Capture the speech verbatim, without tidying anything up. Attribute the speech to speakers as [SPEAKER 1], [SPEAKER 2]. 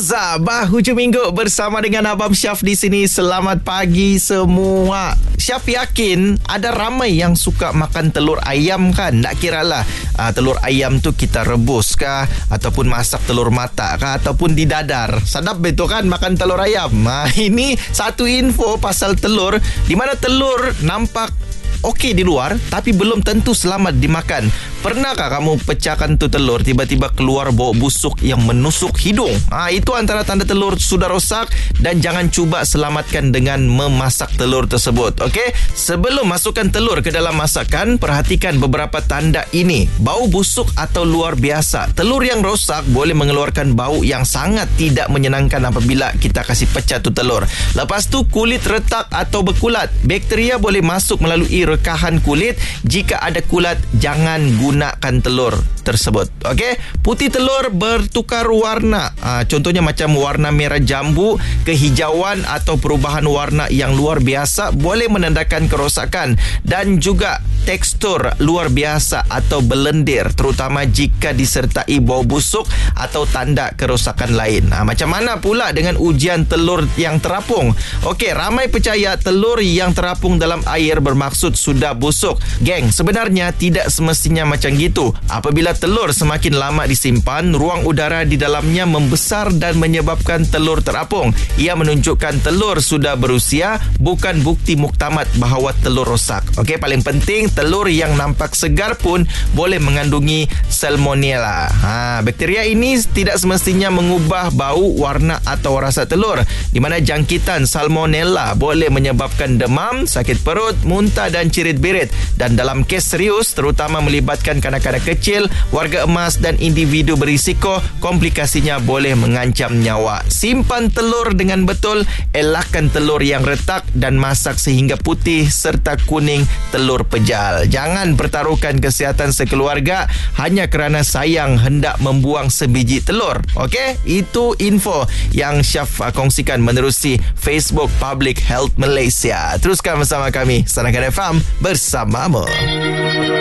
[SPEAKER 1] Zabah hujung minggu bersama dengan Abang Syaf di sini. Selamat pagi semua. Syaf yakin ada ramai yang suka makan telur ayam kan? Tak kiralah uh, telur ayam tu kita rebus kah, ataupun masak telur mata kah, ataupun didadar. Sedap betul kan makan telur ayam. Nah, ini satu info pasal telur, di mana telur nampak okey di luar tapi belum tentu selamat dimakan. Pernahkah kamu pecahkan tu telur, tiba-tiba keluar bau busuk yang menusuk hidung? Ha, itu antara tanda telur sudah rosak, dan jangan cuba selamatkan dengan memasak telur tersebut. Okey, sebelum masukkan telur ke dalam masakan, perhatikan beberapa tanda ini. Bau busuk atau luar biasa. Telur yang rosak boleh mengeluarkan bau yang sangat tidak menyenangkan apabila kita kasih pecah tu telur. Lepas tu, kulit retak atau berkulat. Bakteria boleh masuk melalui rekahan kulit. Jika ada kulat, jangan gunakan telur tersebut. Okey, putih telur bertukar warna. Ha, contohnya macam warna merah jambu, kehijauan atau perubahan warna yang luar biasa boleh menandakan kerosakan, dan juga tekstur luar biasa atau berlendir, terutama jika disertai bau busuk atau tanda kerosakan lain. Ha, macam mana pula dengan ujian telur yang terapung? Okey, ramai percaya telur yang terapung dalam air bermaksud sudah busuk. Geng, sebenarnya tidak semestinya macam gitu. Apabila telur semakin lama disimpan, ruang udara di dalamnya membesar dan menyebabkan telur terapung. Ia menunjukkan telur sudah berusia, bukan bukti muktamad bahawa telur rosak. Okey, paling penting, telur yang nampak segar pun boleh mengandungi salmonella. Ha, bakteria ini tidak semestinya mengubah bau, warna atau rasa telur, di mana jangkitan salmonella boleh menyebabkan demam, sakit perut, muntah dan cirit-birit. Dan dalam kes serius, terutama melibatkan kanak-kanak kecil, warga emas dan individu berisiko, komplikasinya boleh mengancam nyawa. Simpan telur dengan betul, elakkan telur yang retak dan masak sehingga putih serta kuning telur pejal. Jangan pertaruhkan kesihatan sekeluarga hanya kerana sayang hendak membuang sebiji telur. Okey, itu info yang Syaf kongsikan menerusi Facebook Public Health Malaysia. Teruskan bersama kami, Sanakan F M bersamamu.